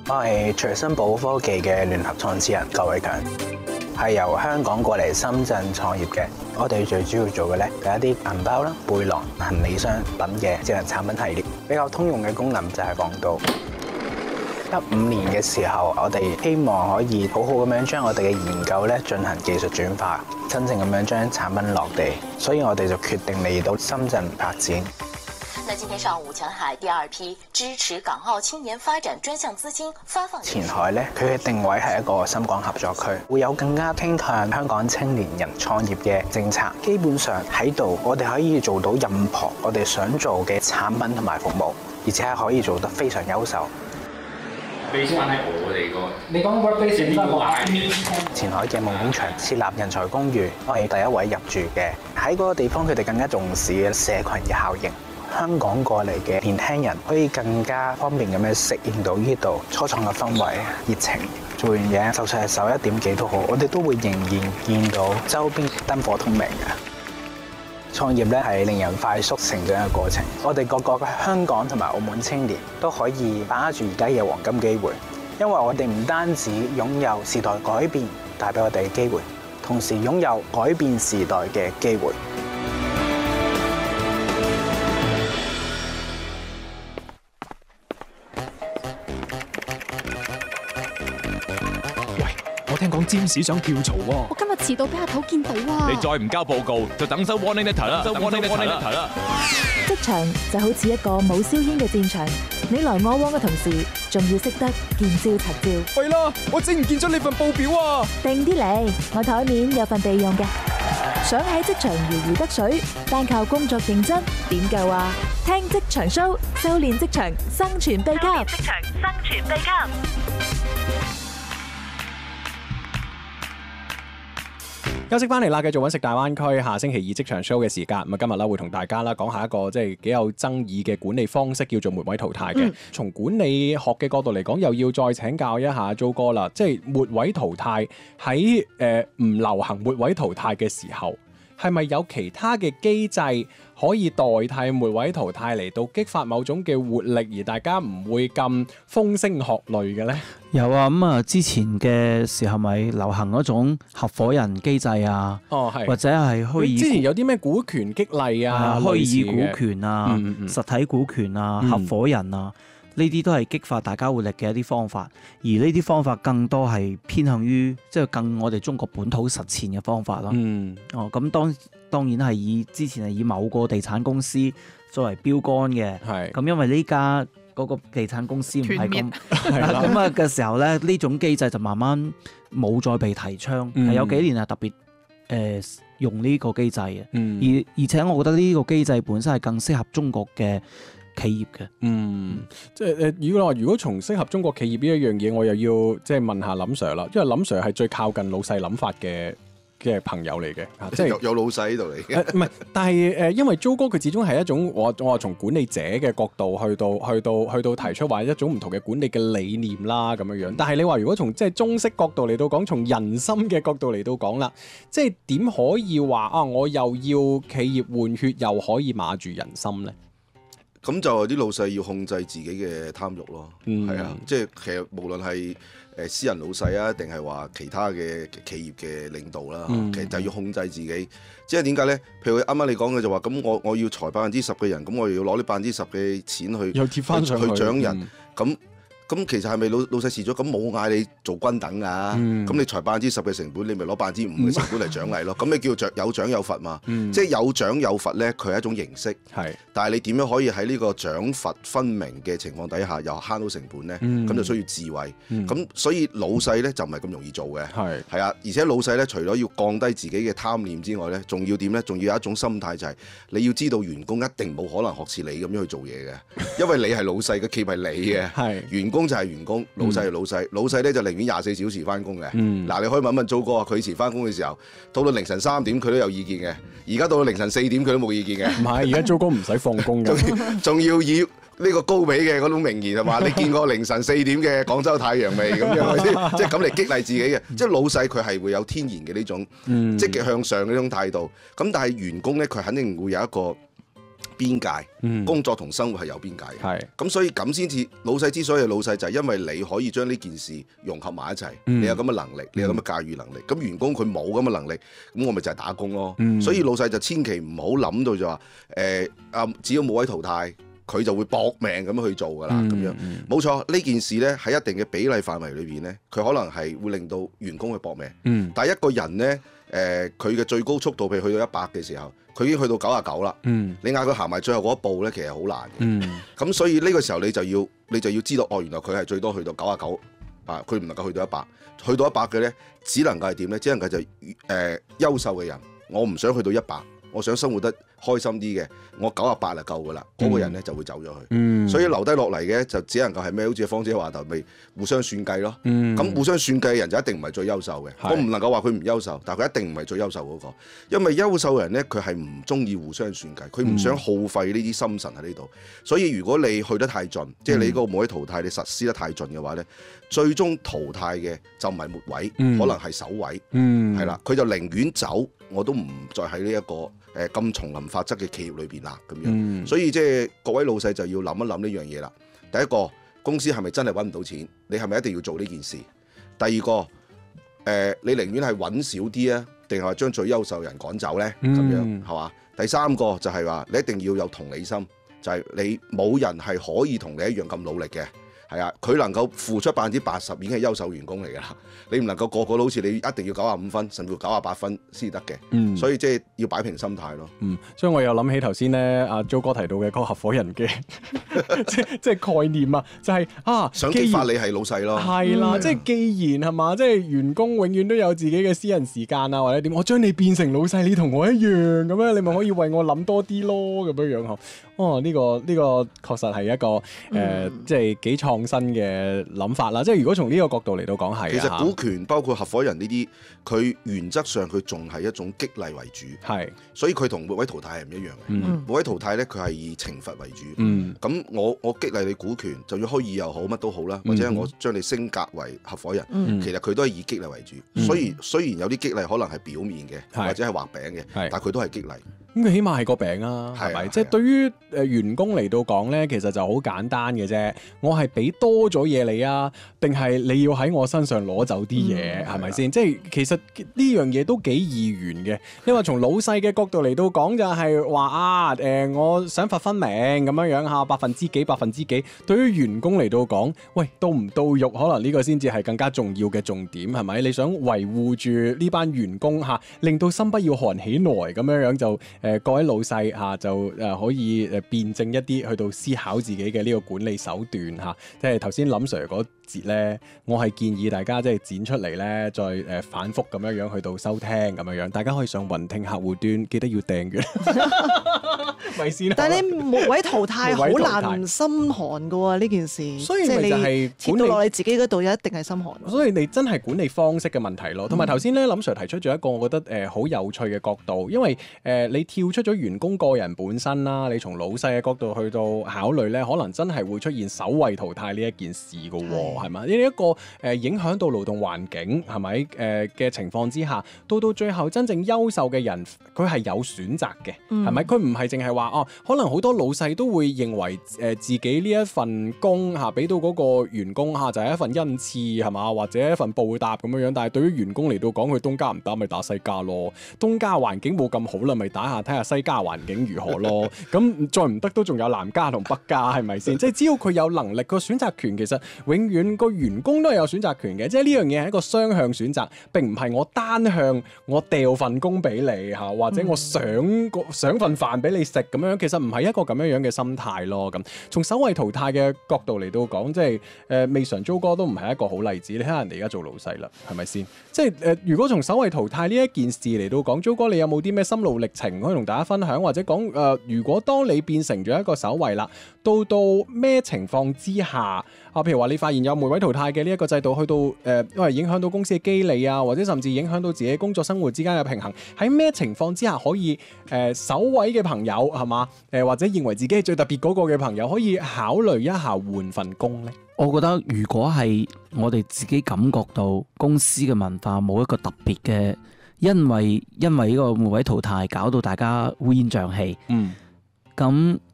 我係隨身寶科技嘅聯合創始人郭偉強，係由香港過嚟深圳創業嘅。我哋最主要做嘅咧係一啲銀包啦、背囊、行李箱等嘅智能產品系列。比較通用嘅功能就係防盜。15年嘅時候，我哋希望可以好好咁樣將我哋嘅研究咧進行技術轉化，真正咁樣將產品落地。所以我哋就決定嚟到深圳發展。 那今天上午，前海第二批支持港澳青年發展專項資金發放。 前海咧，佢嘅定位係一個深港合作區，會有更加傾向香港青年人創業嘅政策。基本上喺度，我哋可以做到任何我哋想做嘅產品同埋服務，而且係可以做得非常優秀。 base 翻喺我哋個， 你講 work-base 邊個？ 前海嘅夢工場設立人才公寓，我係第一位入住嘅。喺嗰個地方，佢哋更加重視嘅社群嘅效應。香港過嚟嘅年輕人可以更加方便咁樣適應到呢度初創嘅氛圍、熱情。做完嘢，就算係11點幾都好，我哋都會仍然見到周邊燈火通明嘅。創業咧係令人快速成長嘅過程。我哋個個嘅香港同埋澳門青年都可以把握住而家嘅黃金機會，因為我哋唔單止擁有時代改變帶俾我哋嘅機會，同時擁有改變時代嘅機會。 我聽講占士想跳槽喎。 我今日遲到俾阿頭見到啊！ 你再唔交報告，就等收 warning letter 啦，收 warning letter 啦。 職場就好似一個冇硝煙嘅戰場，你來我往嘅同時，仲要識得見招拆招。 喂啦，我整唔見咗你份報表啊！ 定啲嚟，我台面有份備用嘅。想喺職場如魚得水，單靠工作認真點夠啊？聽職場 show， 修煉職場生存秘笈。職場生存秘笈。 休息翻嚟啦，繼續揾食大灣區。下星期2職場 show 嘅時間，咁啊今日啦會同大家啦講下一個即係幾有爭議嘅管理方式，叫做末位淘汰嘅。從管理學嘅角度嚟講，又要再請教一下租哥啦。即係末位淘汰喺唔流行末位淘汰嘅時候，係咪有其他嘅機制可以代替末位淘汰嚟到激發某種嘅活力，而大家唔會咁風聲鶴唳嘅呢？ 有啊，咁啊之前嘅時候咪流行嗰種合夥人機制啊，或者係虛擬， 之前有啲咩股權激勵啊， 虛擬股權啊，實體股權啊，合夥人啊，呢啲都係激發大家活力嘅一啲方法，而呢啲方法更多係偏向於即係更我哋中國本土實踐嘅方法咯。咁當然係之前係以某個地產公司作為標杆嘅，咁因為呢家嗰個地產公司唔係咁咁啊嘅時候咧，呢種機制就慢慢冇再被提倡，係有幾年係特別用呢個機制嘅，而且我覺得呢個機制本身係更適合中國嘅企業嘅。 即係如果從適合中國企業呢一樣嘢，我又要即係問下林 Sir 啦，因為林 Sir 係最靠近老細諗法嘅朋友嚟嘅，即係有老細喺度嚟嘅。 唔係，但係因為租哥佢始終係一種我話從管理者嘅角度去到提出話一種唔同嘅管理嘅理念啦咁樣樣。但係你話如果從即係中式角度嚟到講，從人心嘅角度嚟到講啦，即係點可以話啊？我又要企業換血，又可以馬住人心呢？ 咁就啲老細要控制自己嘅貪欲咯，係啊，即係其實無論係私人老細啊，定係話其他嘅企業嘅領導啦，其實就要控制自己。即係點解咧？譬如啱啱你講嘅就話，咁我要裁10%嘅人，咁我又要攞呢10%嘅錢去又貼翻上去獎人，咁其實係咪老細蝕咗？咁冇嗌你做均等㗎，咁你裁10%嘅成本，你咪攞5%嘅成本嚟獎勵咯。咁你叫做有獎有罰嘛？即係有獎有罰咧，佢係一種形式。但係你點樣可以喺呢個獎罰分明嘅情況底下，又慳到成本咧？咁就需要智慧。咁所以老細咧就唔係咁容易做嘅。係啊，而且老細咧除咗要降低自己嘅貪念之外咧，仲要點咧？仲要有一種心態就係你要知道員工一定冇可能學似你咁樣去做嘢嘅，因為你係老細嘅企業係你嘅，員工就係員工，老細係老細，老細咧就寧願24小時翻工嘅。嗱，你可以問問租哥啊，佢以前翻工嘅時候，到凌晨3點佢都有意見嘅，而家到凌晨4點佢都冇意見嘅。 唔係，而家租哥唔使放工嘅， 仲要以呢個高比嘅嗰種名言係嘛？你見過凌晨4點嘅廣州太陽未？咁樣即係咁嚟激勵自己嘅。即係老細佢係會有天然嘅呢種積極向上嘅呢種態度。咁但係員工咧，佢肯定會有一個邊界，工作同生活係有邊界嘅。 係咁所以咁先至老細之所以係老細，就係因為你可以將呢件事融合埋一齊，你有咁嘅能力，你有咁嘅駕馭能力。咁員工佢冇咁嘅能力，咁我咪就係打工咯。所以老細就千祈唔好諗到就話只要冇位淘汰，佢就會搏命咁去做㗎啦。咁樣冇錯，呢件事呢喺一定嘅比例範圍裏邊呢，佢可能係會令到員工去搏命。但係一個人呢，佢嘅最高速度譬如去到100嘅時候，佢已經去到99啦。你嗌佢行埋最後嗰一步呢，其實好難嘅。咁所以呢個時候你就要知道，原來佢係最多去到99啊，佢唔能夠去到100。去到100嘅呢，只能夠係點呢？只能夠就優秀嘅人，我唔想去到100，我想生活得開心啲嘅，我98就夠㗎啦。嗰個人咧就會走咗去。所以留低落嚟嘅就只能夠係咩？好似芳姐話頭咪互相算計咯。咁互相算計嘅人就一定唔係最優秀嘅。我唔能夠話佢唔優秀，但係佢一定唔係最優秀嗰個。因為優秀嘅人咧，佢係唔中意互相算計，佢唔想耗費呢啲心神喺呢度。所以如果你去得太盡，即係你嗰個冇位淘汰，你實施得太盡嘅話咧，最終淘汰嘅就唔係末位，可能係首位。係啦，佢就寧願走，我都唔再喺呢一個咁叢林法則嘅企業裏邊啦，咁樣，所以即係各位老細就要諗一諗呢樣嘢啦。第一個，公司係咪真係揾唔到錢？你係咪一定要做呢件事？第二個，你寧願係揾少啲啊，定係話將最優秀人趕走呢？咁樣係嘛？第三個就係話你一定要有同理心，就係你冇人係可以同你一樣咁努力嘅。係啊，佢能夠付出80%已經係優秀員工嚟㗎啦。你唔能夠個個都好似你一定要95分，甚至乎98分先得嘅。所以即係要擺平心態咯。 所以我又諗起頭先咧，阿 Jo 哥提到嘅嗰個合夥人嘅即係概念啊，就係想激發你係老細咯。 係啦，即係既然係嘛，即係員工永遠都有自己嘅私人時間啊，或者點，我將你變成老細，你同我一樣咁樣，你咪可以為我諗多啲咯，咁樣樣嗬。呢個確實係一個即係幾創新嘅諗法啦。即係如果從呢個角度嚟到講係， 其實股權包括合夥人呢啲，佢原則上佢仲係一種激勵為主，係，所以佢同末位淘汰係唔一樣嘅。末位淘汰咧，佢係以懲罰為主。咁我激勵你股權，就算虛擬又好，乜都好啦，或者我將你升格為合夥人，其實佢都係以激勵為主。雖然有啲激勵可能係表面嘅，或者係畫餅嘅，但係佢都係激勵。 咁佢起碼係個餅啊，係咪？即係對於員工嚟到講咧，其實就好簡單嘅啫。我係俾多咗嘢你啊，定係你要喺我身上攞走啲嘢，係咪先？即係其實呢樣嘢都幾二元嘅。你話從老細嘅角度嚟到講，就係話我想罰分明咁樣樣嚇，%幾。對於員工嚟到講，喂，到唔到肉，可能呢個先至係更加重要嘅重點，係咪？你想維護住呢班員工嚇，令到心不要寒起來咁樣樣就。各位老細嚇就可以辯證一啲去到思考自己嘅呢個管理手段嚇，即係頭先林 Sir 嗰節咧，我係建議大家即係剪出嚟咧，再反覆咁樣樣去到收聽咁樣樣，大家可以上雲聽客戶端，記得要訂閱。咪先。 但係你末位淘汰好難心寒㗎喎呢件事， 所以咪就係切到落你自己嗰度，一定係心寒。 所以你真係管理方式嘅問題咯。同埋頭先咧，林 Sir 提出咗一個我覺得好有趣嘅角度，因為你跳出咗員工個人本身啦，你從老細嘅角度去到考慮咧，可能真係會出現首位淘汰呢一件事㗎喎，係咪？呢一個影響到勞動環境係咪嘅情況之下，到最後真正優秀嘅人，佢係有選擇嘅，係咪？佢唔係淨係話可能好多老細都會認為自己呢一份工嚇俾到嗰個員工嚇就係一份恩賜係嘛，或者一份報答咁樣樣，但係對於員工嚟到講，佢東家唔打咪打西家咯，東家環境冇咁好啦，咪打下睇下西家環境如何咯。咁再唔得都仲有南家同北家，係咪先？即係只要佢有能力，個選擇權其實永遠個員工都係有選擇權嘅。即係呢樣嘢係一個雙向選擇，並唔係我單向我掉份工俾你嚇，或者我想份飯俾你食咁樣。其實唔係一個咁樣嘅心態咯。咁從首位淘汰嘅角度嚟到講，即係未嘗 Jo 哥都唔係一個好例子。你睇下人哋而家做老細啦，係咪先？即係如果從首位淘汰呢一件事嚟到講，Jo 哥你有冇啲咩心路歷程可以同大家分享，或者講如果當你變成咗一個首位啦，到咩情況之下譬如話你發現有末位淘汰嘅呢一個制度，去到因為影響到公司嘅機理啊，或者甚至影響到自己工作生活之間嘅平衡，喺咩情況之下可以首位嘅朋友係嘛或者認為自己係最特別嗰個嘅朋友，可以考慮一下換份工呢？ 我覺得如果係我哋自己感覺到公司嘅文化冇一個特別嘅，因為呢個末位淘汰搞到大家烏煙瘴氣， 咁